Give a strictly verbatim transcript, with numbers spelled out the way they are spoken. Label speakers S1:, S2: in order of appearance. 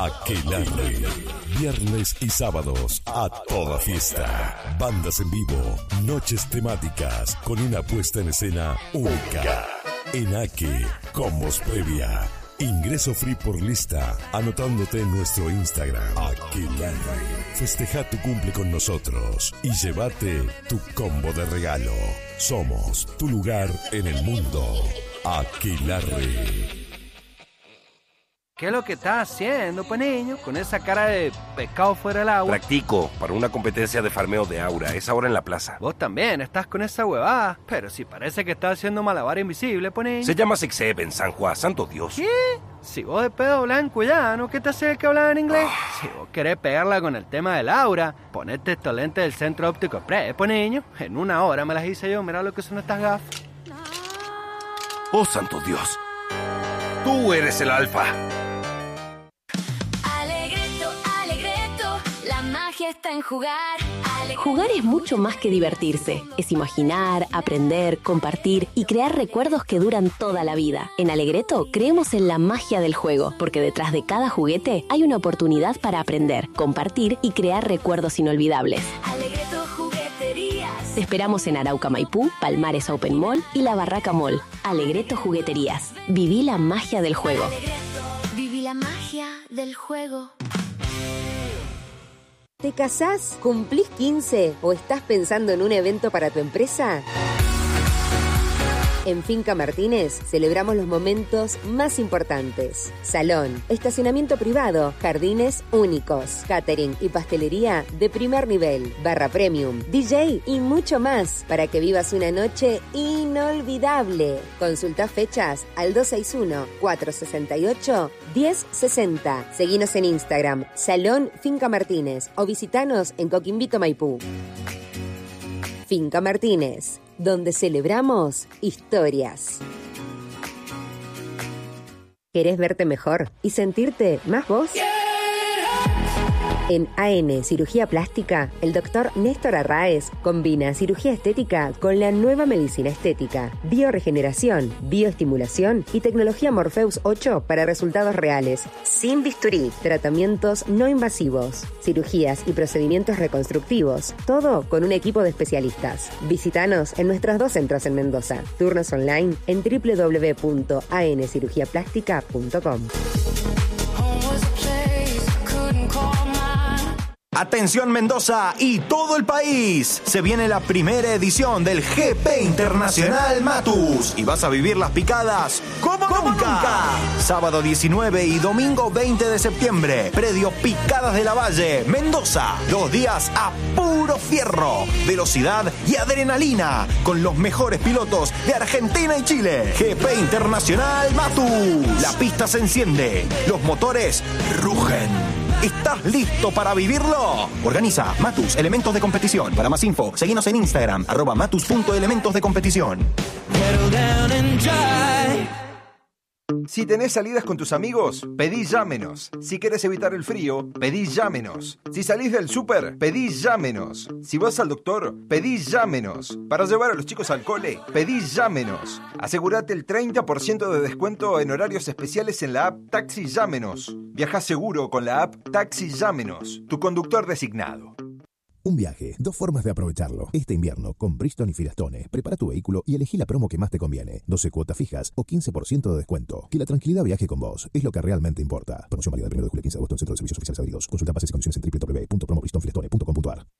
S1: Aquelarre. Viernes y sábados a toda fiesta. Bandas en vivo, noches temáticas con una puesta en escena única. En Aque, combos previa. Ingreso free por lista, anotándote en nuestro Instagram. Aquelarre. Festeja tu cumple con nosotros y llévate tu combo de regalo. Somos tu lugar en el mundo. Aquelarre.
S2: ¿Qué es lo que estás haciendo, pues, niño? Con esa cara de pescado fuera del agua.
S3: Practico para una competencia de farmeo de aura. Es ahora en la plaza.
S2: Vos también estás con esa huevada. Pero si parece que estás haciendo malabar invisible, pues, niño.
S3: Se llama Six en San Juan, santo Dios.
S2: ¿Qué? Si vos de pedo blanco ya, ¿no? ¿Qué te hace que hablar en inglés? Oh. Si vos querés pegarla con el tema del aura, ponete estos lentes del Centro Óptico Express, pues, niño. En una hora me las hice yo. Mirá lo que son estas gafas.
S3: Oh, santo Dios. Tú eres el alfa.
S4: Está en jugar.
S5: Ale... Jugar es mucho más que divertirse. Es imaginar, aprender, compartir y crear recuerdos que duran toda la vida. En Alegreto creemos en la magia del juego, porque detrás de cada juguete hay una oportunidad para aprender, compartir y crear recuerdos inolvidables.
S4: Alegreto Jugueterías.
S5: Te esperamos en Arauca Maipú, Palmares Open Mall y La Barraca Mall. Alegreto Jugueterías. Viví la magia del juego.
S4: Alegreto. Viví la magia del juego.
S6: ¿Te casás? ¿Cumplís quince? ¿O estás pensando en un evento para tu empresa? En Finca Martínez celebramos los momentos más importantes. Salón, estacionamiento privado, jardines únicos, catering y pastelería de primer nivel, barra premium, D J y mucho más para que vivas una noche inolvidable. Consulta fechas al dos seis uno, cuatro seis ocho, uno cero seis cero. Seguinos en Instagram, Salón Finca Martínez o visitanos en Coquimbito, Maipú. Finca Martínez, donde celebramos historias. ¿Querés verte mejor y sentirte más vos? En A N Cirugía Plástica, el doctor Néstor Arraez combina cirugía estética con la nueva medicina estética, bioregeneración, bioestimulación y tecnología Morpheus ocho para resultados reales, sin bisturí, tratamientos no invasivos, cirugías y procedimientos reconstructivos, todo con un equipo de especialistas. Visítanos en nuestros dos centros en Mendoza. Turnos online en doble u doble u doble u punto a n cirugía plástica punto com.
S7: Atención Mendoza y todo el país. Se viene la primera edición del G P Internacional Matus y vas a vivir las picadas como nunca. nunca. Sábado diecinueve y domingo veinte de septiembre. Predio Picadas de la Valle, Mendoza. Dos días a puro fierro, velocidad y adrenalina con los mejores pilotos de Argentina y Chile. G P Internacional Matus. La pista se enciende, los motores rugen. ¿Estás listo para vivirlo? Organiza Matus, Elementos de Competición. Para más info, seguinos en Instagram, arroba matus.elementos de competición.
S8: Si tenés salidas con tus amigos, pedí Llámenos. Si querés evitar el frío, pedí Llámenos. Si salís del súper, pedí Llámenos. Si vas al doctor, pedí Llámenos. Para llevar a los chicos al cole, pedí Llámenos. Asegúrate el treinta por ciento de descuento en horarios especiales en la app Taxi Llámenos. Viaja seguro con la app Taxi Llámenos, tu conductor designado.
S9: Un viaje, dos formas de aprovecharlo. Este invierno, con Bridgestone y Firestone, prepara tu vehículo y elegí la promo que más te conviene. doce cuotas fijas o quince por ciento de descuento. Que la tranquilidad viaje con vos, es lo que realmente importa. Promoción válida del primero de julio al quince de agosto en Centro de Servicios Oficiales adheridos. Consulta bases y condiciones en doble u doble u doble u punto promo bridgestone firestone punto com punto a r.